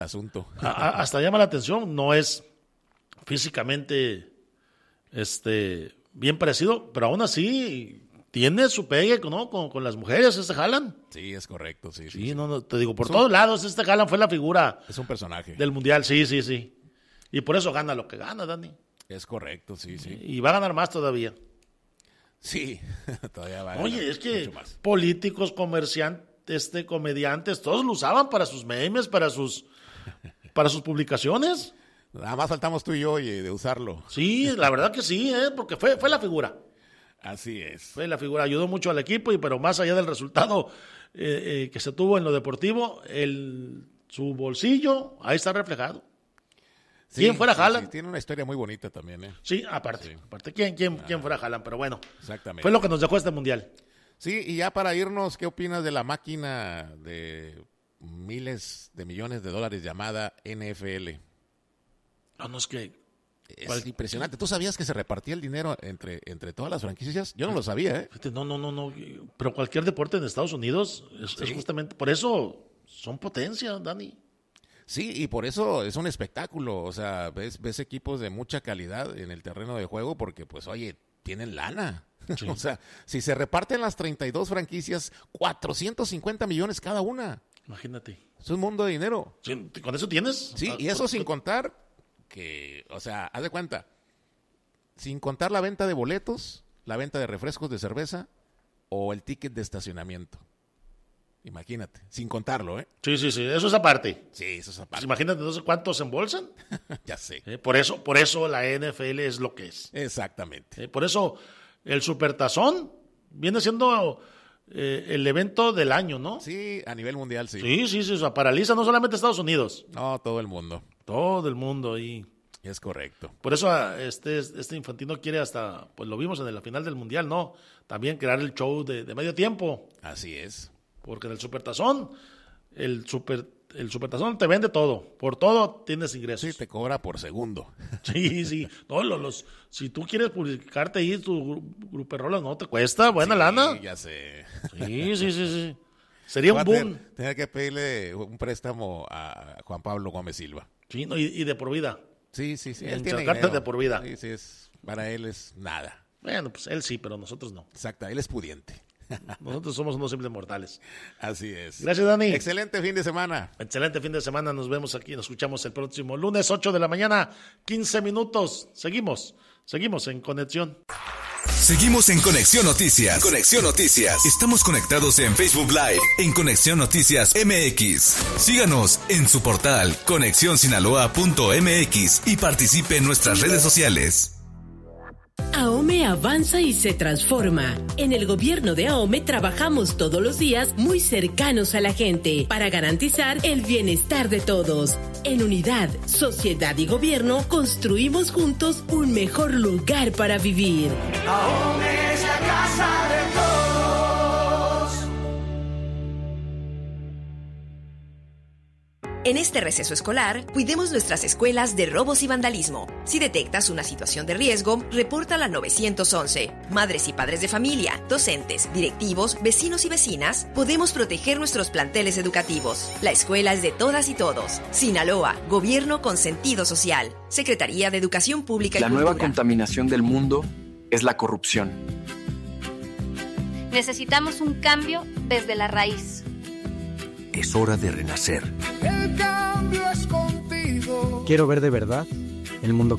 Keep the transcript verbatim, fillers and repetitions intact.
asunto. A, a, hasta llama la atención, no es físicamente este, bien parecido, pero aún así tiene su pegue, ¿no? Con, con las mujeres, este Haaland. Sí, es correcto, sí. Sí, sí, sí. No, no, te digo, por es todos un, lados este Haaland fue la figura. Es un personaje. Del Mundial, sí, sí, sí. Y por eso gana lo que gana, Dani. Es correcto, sí, sí. Y va a ganar más todavía. Sí, todavía va a ganar. Oye, es que mucho más. Políticos, comerciantes, este, comediantes, todos lo usaban para sus memes, para sus, para sus publicaciones. Nada más faltamos tú y yo, oye, de usarlo. Sí, la verdad que sí, ¿eh? Porque fue, fue la figura. Así es. Fue la figura, ayudó mucho al equipo, y pero más allá del resultado eh, eh, que se tuvo en lo deportivo, el, su bolsillo, ahí está reflejado. Sí, ¿Quién fuera sí, Haaland? sí, tiene una historia muy bonita también, ¿eh? Sí, aparte, sí. aparte ¿quién, quién, ah, quién fuera Haaland? Pero bueno, exactamente. Fue lo que nos dejó este Mundial. Sí, y ya para irnos, ¿qué opinas de la máquina de miles de millones de dólares llamada N F L? No, no es que... Es ¿Cuál? Impresionante. ¿Tú sabías que se repartía el dinero entre, entre todas las franquicias? Yo no lo sabía, ¿eh? No, no, no, no. Pero cualquier deporte en Estados Unidos es, sí. es justamente... Por eso son potencia, Dani. Sí, y por eso es un espectáculo. O sea, ves, ves equipos de mucha calidad en el terreno de juego porque, pues, oye, tienen lana. Sí. O sea, si se reparten las treinta y dos franquicias, cuatrocientos cincuenta millones cada una. Imagínate. Es un mundo de dinero. Sí, ¿con eso tienes? Sí, y eso sin contar que, o sea, haz de cuenta, sin contar la venta de boletos, la venta de refrescos de cerveza o el ticket de estacionamiento. Imagínate, sin contarlo, ¿eh? Sí, sí, sí, eso es aparte. Sí, eso es aparte. Pues imagínate entonces cuántos se embolsan. Ya sé. Eh, por eso, por eso la N F L es lo que es. Exactamente. Eh, por eso el Supertazón viene siendo eh, el evento del año, ¿no? Sí, a nivel mundial, sí. Sí, sí, sí, o sea, paraliza no solamente Estados Unidos. No, todo el mundo. Todo el mundo ahí. Es correcto. Por eso este, este Infantino quiere hasta, pues lo vimos en la final del Mundial, ¿no? También crear el show de, de medio tiempo. Así es. Porque en el Supertazón, el super, el Supertazón te vende todo. Por todo tienes ingresos. Sí, te cobra por segundo. Sí, sí. No, los, los, si tú quieres publicarte ahí tu gruperrola, no te cuesta, buena sí, lana. Sí, ya sé. Sí, sí, sí, sí. Sería un boom. Tenía que pedirle un préstamo a Juan Pablo Gómez Silva. Sí, no, y, y de por vida. Sí, sí, sí. Él tiene dinero. De por vida. Sí, sí, es, para él es nada. Bueno, pues él sí, pero nosotros no. Exacto, él es pudiente. Nosotros somos unos simples mortales. Así es. Gracias, Dani. Excelente fin de semana. Excelente fin de semana. Nos vemos aquí, nos escuchamos el próximo lunes, ocho de la mañana, quince minutos. Seguimos, seguimos en conexión. Seguimos en Conexión Noticias. Conexión Noticias. Estamos conectados en Facebook Live, en Conexión Noticias M X. Síganos en su portal conexión sinaloa punto m x y participe en nuestras redes sociales. AOME avanza y se transforma. En el gobierno de AOME trabajamos todos los días muy cercanos a la gente para garantizar el bienestar de todos. En unidad, sociedad y gobierno construimos juntos un mejor lugar para vivir. AOME es la casa de todos. En este receso escolar, cuidemos nuestras escuelas de robos y vandalismo. Si detectas una situación de riesgo, repórtala al nueve once. Madres y padres de familia, docentes, directivos, vecinos y vecinas, podemos proteger nuestros planteles educativos. La escuela es de todas y todos. Sinaloa, gobierno con sentido social. Secretaría de Educación Pública y La Cultura. nueva contaminación del mundo es la corrupción. Necesitamos un cambio desde la raíz. Es hora de renacer. El cambio es contigo. Quiero ver de verdad el mundo que